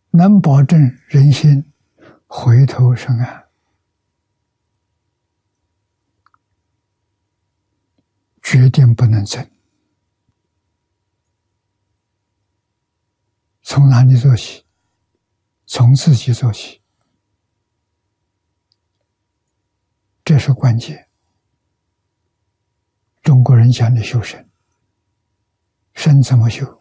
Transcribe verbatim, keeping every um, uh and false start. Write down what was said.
能保证人心回头是岸，决定不能增。从哪里做起？从自己做起，这是关键。中国人讲的修身，身怎么修？